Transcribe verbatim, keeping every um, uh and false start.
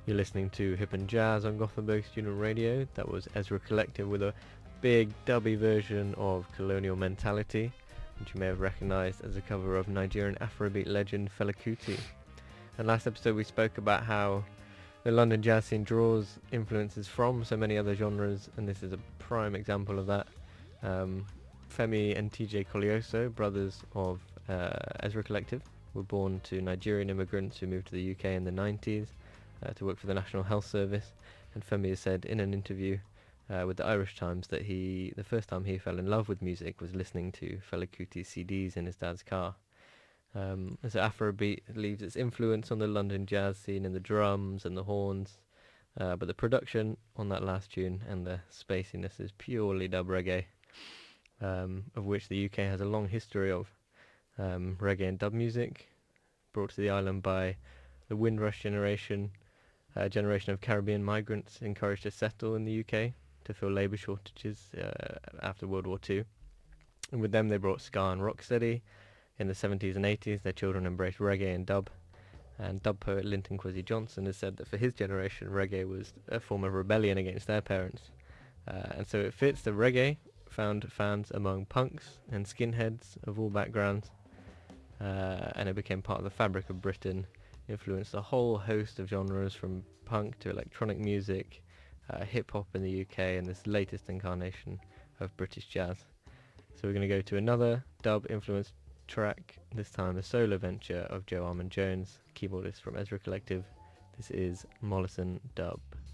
You're listening to Hip and Jazz on Gothenburg Student Radio. That was Ezra Collective with a big dubby version of Colonial Mentality, which you may have recognised as a cover of Nigerian Afrobeat legend Fela Kuti. And last episode we spoke about how the London jazz scene draws influences from so many other genres, and this is a prime example of that. Um, Femi and T J Kolioso, brothers of uh, Ezra Collective, were born to Nigerian immigrants who moved to the U K in the nineties uh, to work for the National Health Service. And Femi has said in an interview uh, with the Irish Times that he, the first time he fell in love with music was listening to Fela Kuti's C Ds in his dad's car. Um, so Afrobeat leaves its influence on the London jazz scene in the drums and the horns, uh, but the production on that last tune and the spaciness is purely dub reggae, um, of which the U K has a long history of. Um, reggae and dub music, brought to the island by the Windrush generation, a generation of Caribbean migrants encouraged to settle in the U K to fill labour shortages uh, after World War Two. And with them they brought ska and rocksteady. In the seventies and eighties, their children embraced reggae and dub. And dub poet Linton Kwesi Johnson has said that for his generation, reggae was a form of rebellion against their parents. Uh, and so it fits that reggae found fans among punks and skinheads of all backgrounds. Uh, and it became part of the fabric of Britain, influenced a whole host of genres from punk to electronic music, uh, hip-hop in the U K, and this latest incarnation of British jazz. So we're going to go to another dub-influenced track, this time a solo venture of Joe Armand Jones, keyboardist from Ezra Collective. This is Mollison Dub.